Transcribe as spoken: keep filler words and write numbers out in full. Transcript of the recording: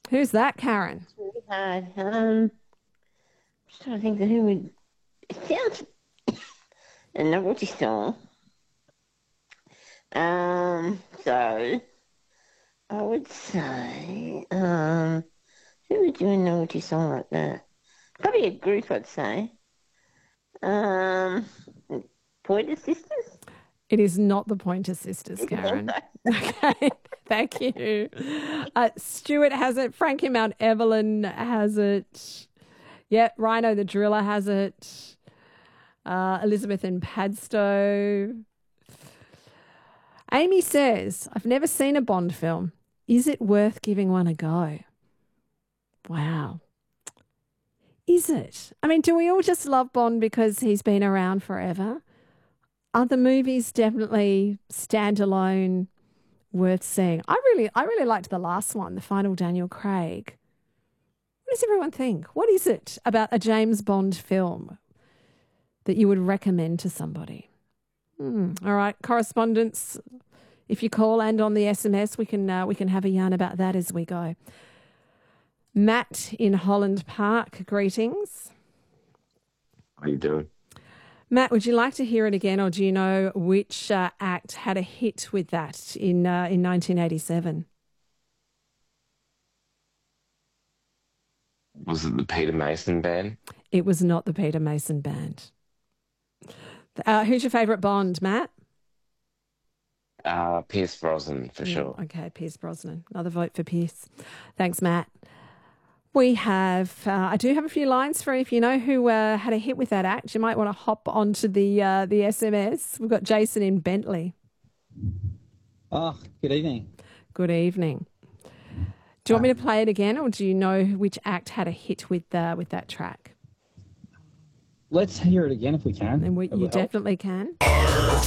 Who's that, Karen? It's really hard. Um, just trying to think of who would. It sounds a novelty song. Um, so I would say, um, who would do a novelty song like that? Probably a group, I'd say. Um, Pointer Sisters. It is not the Pointer Sisters, Karen. Okay, thank you. Uh, Stuart has it. Frankie Mount Evelyn has it. Yep, Rhino the Driller has it. Uh, Elizabeth and Padstow. Amy says, I've never seen a Bond film. Is it worth giving one a go? Wow. Is it? I mean, do we all just love Bond because he's been around forever? Are the movies definitely standalone, worth seeing? I really, I really liked the last one, the final Daniel Craig. What does everyone think? What is it about a James Bond film that you would recommend to somebody? Hmm. All right, correspondence. If you call and on the S M S, we can uh, we can have a yarn about that as we go. Matt in Holland Park, greetings. How you doing? Matt, would you like to hear it again, or do you know which uh, act had a hit with that in uh, in nineteen eighty-seven? Was it the Peter Mason band? It was not the Peter Mason band. Uh, who's your favourite Bond, Matt? Uh, Pierce Brosnan, for Yeah, sure. okay, Pierce Brosnan. Another vote for Pierce. Thanks, Matt. We have, uh, I do have a few lines for you. If you know who uh, had a hit with that act, you might want to hop onto the uh, the S M S. We've got Jason in Bentley. Oh, good evening. Good evening. Do you want me to play it again, or do you know which act had a hit with uh, with that track? Let's hear it again if we can. And we, That you would help. definitely can.